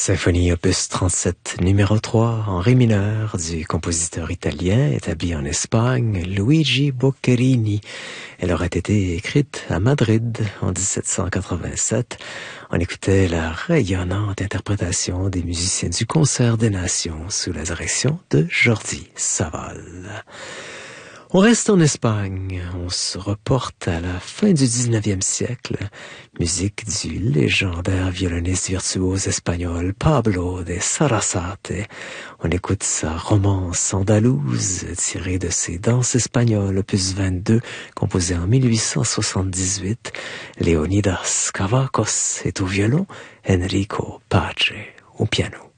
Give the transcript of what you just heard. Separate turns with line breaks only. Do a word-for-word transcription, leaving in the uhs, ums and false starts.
Symphonie opus trente-sept numéro trois en ré mineur du compositeur italien établi en Espagne, Luigi Boccherini. Elle aurait été écrite à Madrid en dix-sept cent quatre-vingt-sept. On écoutait la rayonnante interprétation des musiciens du Concert des Nations sous la direction de Jordi Savall. On reste en Espagne, on se reporte à la fin du dix-neuvième siècle, musique du légendaire violoniste virtuose espagnol Pablo de Sarasate. On écoute sa romance andalouse tirée de ses danses espagnoles opus vingt-deux, composée en mille huit cent soixante-dix-huit. Leonidas Cavacos est au violon, Enrico Pace au piano.